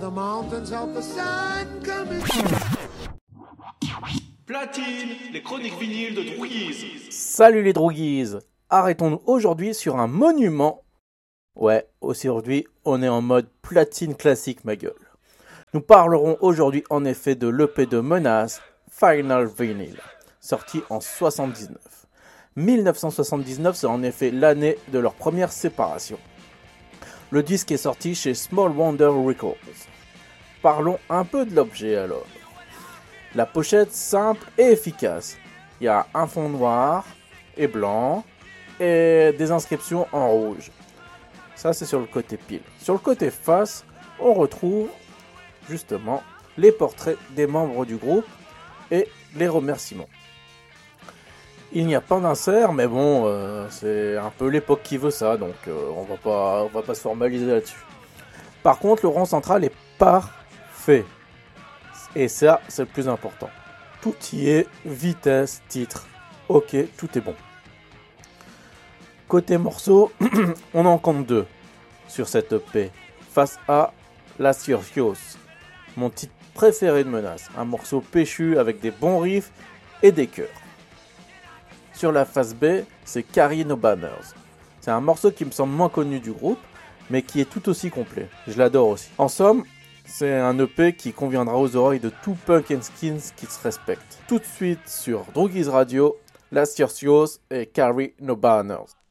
the mountains of the sun coming. Platine, les chroniques vinyles de Droogies. Salut les Droogies. Arrêtons-nous aujourd'hui sur un monument. Ouais, aujourd'hui, on est en mode platine classique, ma gueule. Nous parlerons aujourd'hui en effet de l'EP de Menace, Final Vinyl, sorti en 79. 1979, c'est en effet l'année de leur première séparation. Le disque est sorti chez Small Wonder Records. Parlons un peu de l'objet alors. La pochette simple et efficace. Il y a un fond noir et blanc et des inscriptions en rouge. Ça c'est sur le côté pile. Sur le côté face, on retrouve justement les portraits des membres du groupe et les remerciements. Il n'y a pas d'insert, mais bon, c'est un peu l'époque qui veut ça, donc on va pas se formaliser là-dessus. Par contre, le rond central est parfait. Et ça, c'est le plus important. Tout y est, vitesse, titre, ok, tout est bon. Côté morceaux, on en compte deux sur cette EP. Face A, Las Curios, mon titre préféré de Menace. Un morceau péchu avec des bons riffs et des chœurs. Sur la face B, c'est Carry No Banners. C'est un morceau qui me semble moins connu du groupe, mais qui est tout aussi complet. Je l'adore aussi. En somme, c'est un EP qui conviendra aux oreilles de tout punk and skins qui se respecte. Tout de suite sur Droogies Radio, Las Curios et Carry No Banners.